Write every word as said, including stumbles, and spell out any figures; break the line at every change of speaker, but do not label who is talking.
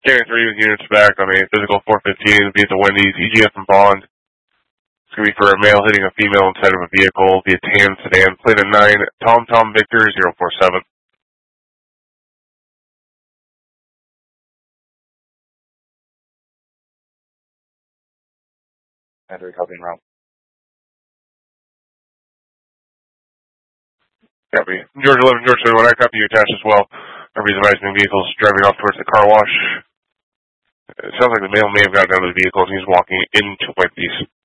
Carry three with units back on a physical four fifteen, be at the Wendy's, E G F and Bond. It's going to be for a male hitting a female inside of a vehicle via tan sedan, plate of nine, Tom Tom Victor zero four seven.
Battery copy en route.
Copy. George eleven, George seven, when I copy you attached as well. Everybody's advising the vehicle's driving off towards the car wash. It sounds like the male may have gotten out of the vehicle and he's walking into Wendy's.